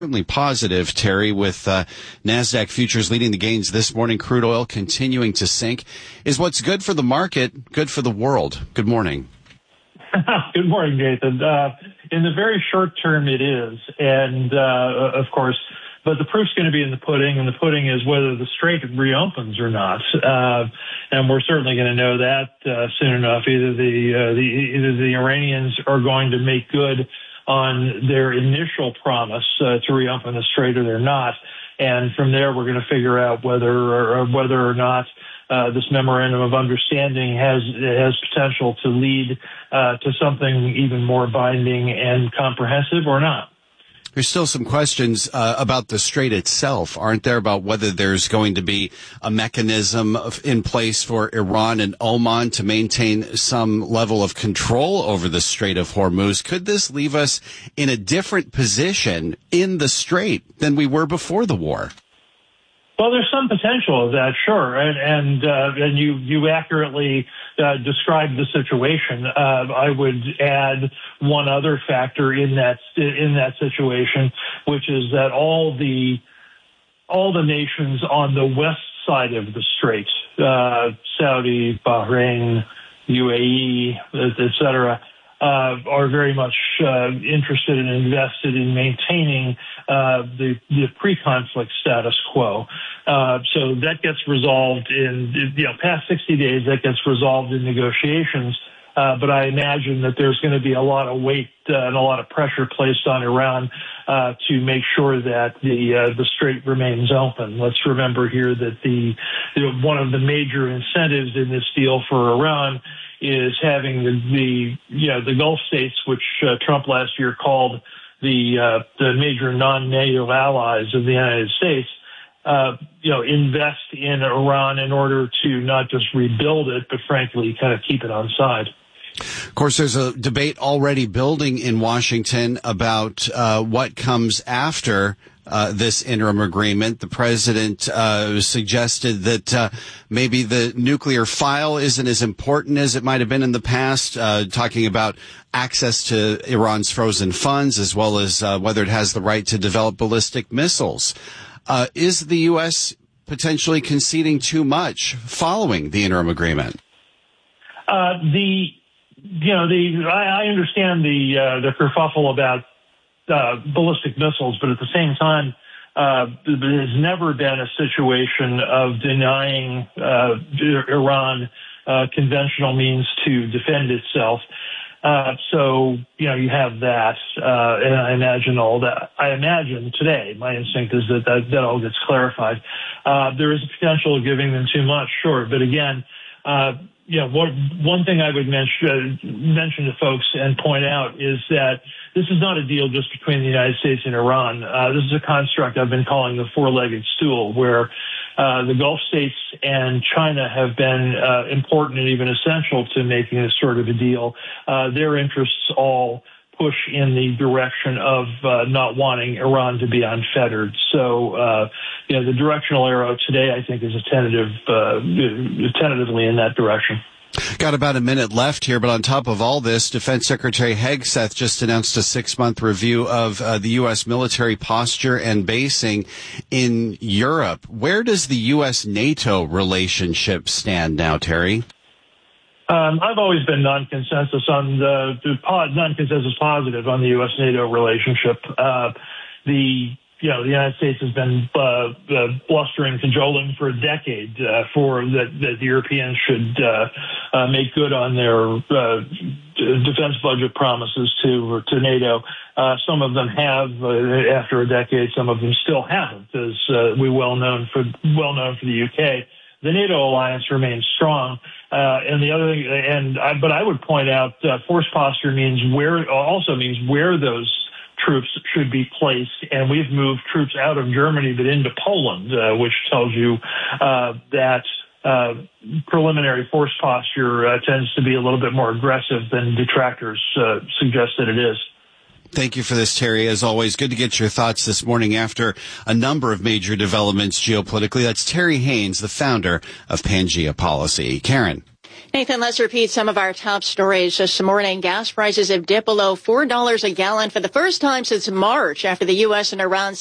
Certainly positive, Terry, with NASDAQ futures leading the gains this morning. Crude oil continuing to sink. Is what's good for the market good for the world? Good morning. Good morning, Nathan. In the very short term, it is. And, of course, but the proof's going to be in the pudding, and the pudding is whether the strait reopens or not. And we're certainly going to know that soon enough. Either the Iranians are going to make good on their initial promise to reopen the strait, or they're not. And from there, we're going to figure out whether or not this memorandum of understanding has potential to lead to something even more binding and comprehensive or not. There's still some questions about the strait itself, aren't there, about whether there's going to be a mechanism in place for Iran and Oman to maintain some level of control over the Strait of Hormuz. Could this leave us in a different position in the strait than we were before the war? Well, there's some potential of that, sure, and you accurately described the situation. I would add one other factor in that situation, which is that all the nations on the west side of the strait, Saudi, Bahrain, UAE, et cetera, are very much interested and invested in maintaining the pre-conflict status quo. So that gets resolved past 60 days, that gets resolved in negotiations. But I imagine that there's going to be a lot of weight and a lot of pressure placed on Iran to make sure that the strait remains open. Let's remember here that one of the major incentives in this deal for Iran is having the Gulf states, which Trump last year called the major non-NATO allies of the United States, invest in Iran in order to not just rebuild it, but frankly, kind of keep it on side. Of course, there's a debate already building in Washington about what comes after this interim agreement. The president suggested that maybe the nuclear file isn't as important as it might have been in the past, talking about access to Iran's frozen funds, as well as whether it has the right to develop ballistic missiles. Is the U.S. potentially conceding too much following the interim agreement? I understand the kerfuffle about ballistic missiles, but at the same time, there has never been a situation of denying Iran conventional means to defend itself. So you have that, and I imagine today, my instinct is that all gets clarified. There is a potential of giving them too much, sure, but again, one thing I would mention to folks and point out is that this is not a deal just between the United States and Iran. This is a construct I've been calling the four-legged stool, where the Gulf states and China have been important and even essential to making this sort of a deal. Their interests all push in the direction of not wanting Iran to be unfettered. So, the directional arrow today, I think, is tentatively in that direction. Got about a minute left here, but on top of all this, Defense Secretary Hegseth just announced a 6-month review of the U.S. military posture and basing in Europe. Where does the U.S.-NATO relationship stand now, Terry? I've always been non-consensus positive on the U.S.-NATO relationship. The United States has been blustering, cajoling for a decade that the Europeans should make good on their defense budget promises to NATO. Some of them have after a decade. Some of them still haven't, as well known for the UK. The NATO alliance remains strong, but I would point out force posture means where those troops should be placed, and we've moved troops out of Germany but into Poland, which tells you that preliminary force posture tends to be a little bit more aggressive than detractors suggest that it is. Thank you for this, Terry. As always, good to get your thoughts this morning after a number of major developments geopolitically. That's Terry Haynes, the founder of Pangea Policy. Karen. Nathan, let's repeat some of our top stories this morning. Gas prices have dipped below $4 a gallon for the first time since March after the U.S. and Iran